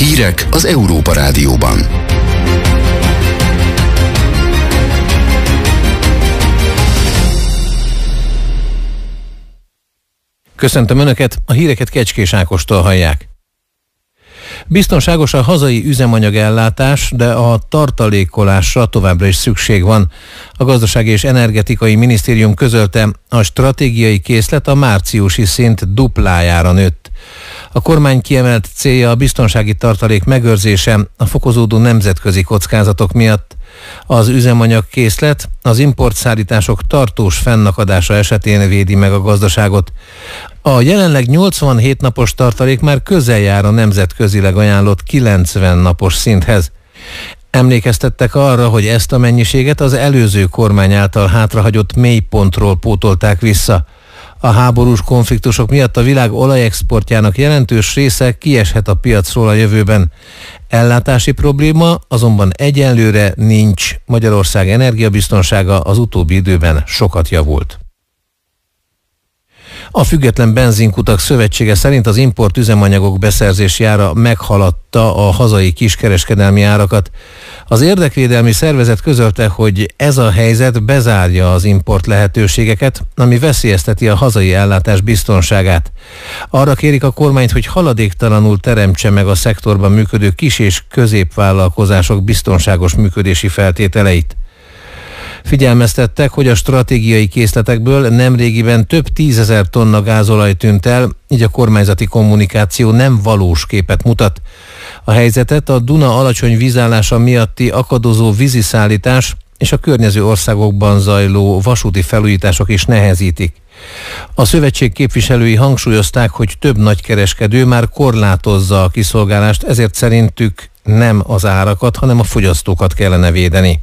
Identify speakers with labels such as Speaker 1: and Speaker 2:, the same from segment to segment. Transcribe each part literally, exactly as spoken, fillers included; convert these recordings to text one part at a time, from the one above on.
Speaker 1: Hírek az Európa Rádióban.
Speaker 2: Köszöntöm Önöket, a híreket Kecskés Ákostól hallják. Biztonságos a hazai üzemanyagellátás, de a tartalékolásra továbbra is szükség van. A Gazdasági és Energetikai Minisztérium közölte, a stratégiai készlet a márciusi szint duplájára nőtt. A kormány kiemelt célja a biztonsági tartalék megőrzése a fokozódó nemzetközi kockázatok miatt. Az üzemanyag készlet az importszállítások tartós fennakadása esetén védi meg a gazdaságot. A jelenleg nyolcvanhét napos tartalék már közel jár a nemzetközileg ajánlott kilencven napos szinthez. Emlékeztettek arra, hogy ezt a mennyiséget az előző kormány által hátrahagyott mélypontról pótolták vissza. A háborús konfliktusok miatt a világ olajexportjának jelentős része kieshet a piacról a jövőben. Ellátási probléma azonban egyelőre nincs. Magyarország energiabiztonsága az utóbbi időben sokat javult. A Független Benzinkutak Szövetsége szerint az import üzemanyagok beszerzési ára meghaladta a hazai kiskereskedelmi árakat. Az érdekvédelmi szervezet közölte, hogy ez a helyzet bezárja az import lehetőségeket, ami veszélyezteti a hazai ellátás biztonságát. Arra kérik a kormányt, hogy haladéktalanul teremtse meg a szektorban működő kis- és középvállalkozások biztonságos működési feltételeit. Figyelmeztettek, hogy a stratégiai készletekből nemrégiben több tízezer tonna gázolaj tűnt el, így a kormányzati kommunikáció nem valós képet mutat. A helyzetet a Duna alacsony vízállása miatti akadozó víziszállítás és a környező országokban zajló vasúti felújítások is nehezítik. A szövetség képviselői hangsúlyozták, hogy több nagykereskedő már korlátozza a kiszolgálást, ezért szerintük nem az árakat, hanem a fogyasztókat kellene védeni.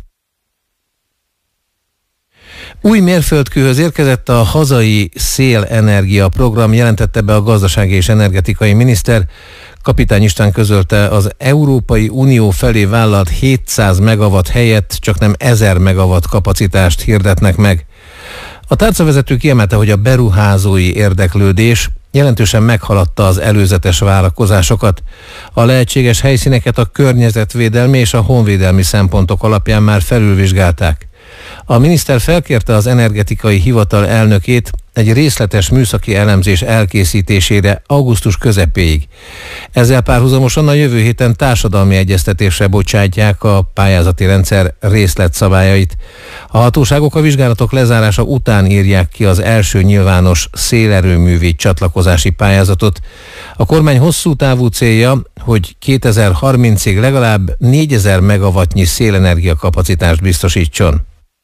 Speaker 2: Új mérföldkőhöz érkezett a hazai szélenergia program, jelentette be a Gazdasági és Energetikai Miniszter. Kapitány István közölte, az Európai Unió felé vállalt hétszáz megawatt helyett csaknem ezer megawatt kapacitást hirdetnek meg. A tárcavezető kiemelte, hogy a beruházói érdeklődés jelentősen meghaladta az előzetes várakozásokat. A lehetséges helyszíneket a környezetvédelmi és a honvédelmi szempontok alapján már felülvizsgálták. A miniszter felkérte az energetikai hivatal elnökét egy részletes műszaki elemzés elkészítésére augusztus közepéig. Ezzel párhuzamosan a jövő héten társadalmi egyeztetésre bocsátják a pályázati rendszer részletszabályait. A hatóságok a vizsgálatok lezárása után írják ki az első nyilvános szélerőművi csatlakozási pályázatot. A kormány hosszú távú célja, hogy kétezer-harmincig legalább négyezer megawattnyi szélenergia kapacitást biztosítson.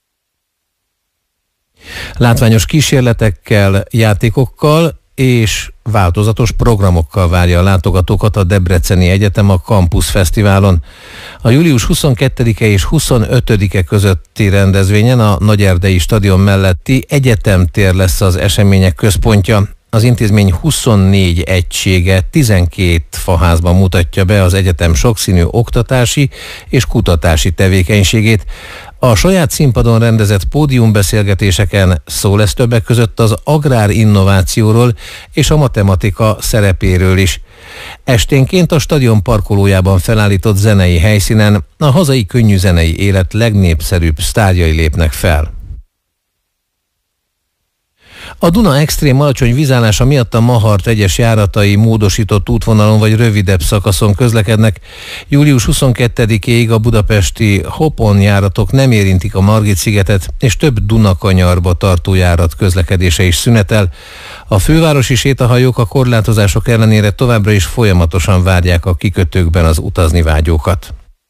Speaker 2: Látványos kísérletekkel, játékokkal és változatos programokkal várja a látogatókat a Debreceni Egyetem a Campus Fesztiválon. A július huszonkettedike és huszonötödike közötti rendezvényen a Nagyerdei stadion melletti egyetemtér lesz az események központja. Az intézmény huszonnégy egysége tizenkét faházban mutatja be az egyetem sokszínű oktatási és kutatási tevékenységét. A saját színpadon rendezett pódiumbeszélgetéseken szó lesz többek között az agrárinnovációról és a matematika szerepéről is. Esténként a stadion parkolójában felállított zenei helyszínen a hazai könnyűzenei élet legnépszerűbb sztárjai lépnek fel. A Duna extrém alacsony vízállása miatt a Mahart egyes járatai módosított útvonalon vagy rövidebb szakaszon közlekednek. július huszonkettedikéig a budapesti Hopon járatok nem érintik a Margit-szigetet, és több Dunakanyarba tartó járat közlekedése is szünetel. A fővárosi sétahajók a korlátozások ellenére továbbra is folyamatosan várják a kikötőkben az utazni vágyókat.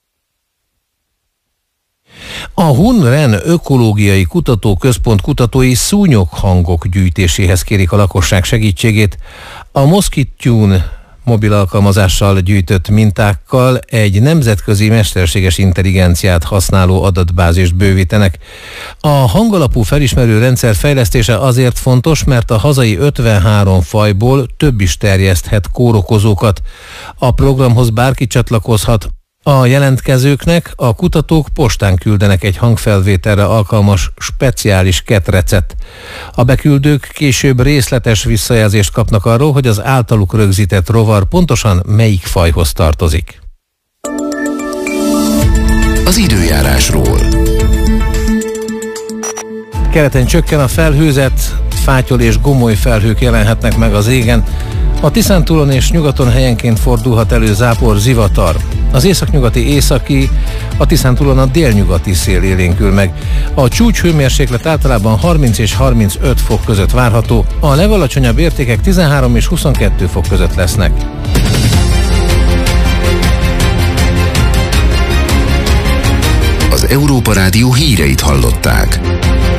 Speaker 2: A Hun-Ren Ökológiai Kutatóközpont kutatói szúnyoghangok gyűjtéséhez kérik a lakosság segítségét. A Mosquitune mobil alkalmazással gyűjtött mintákkal egy nemzetközi mesterséges intelligenciát használó adatbázist bővítenek. A hangalapú felismerő rendszer fejlesztése azért fontos, mert a hazai ötvenhárom fajból több is terjeszthet kórokozókat. A programhoz bárki csatlakozhat. A jelentkezőknek a kutatók postán küldenek egy hangfelvételre alkalmas speciális ketrecet. A beküldők később részletes visszajelzést kapnak arról, hogy az általuk rögzített rovar pontosan melyik fajhoz tartozik.
Speaker 1: Az időjárásról.
Speaker 2: Keleten csökken a felhőzet, fátyol és gomoly felhők jelenhetnek meg az égen. A Tiszántúlon és nyugaton helyenként fordulhat elő zápor, zivatar. Az északnyugati északi, a Tiszántúlon a délnyugati szél élénkül meg. A csúcshőmérséklet általában harminc és harmincöt fok között várható, a legalacsonyabb értékek tizenhárom és huszonkettő fok között lesznek.
Speaker 1: Az Európa Rádió híreit hallották.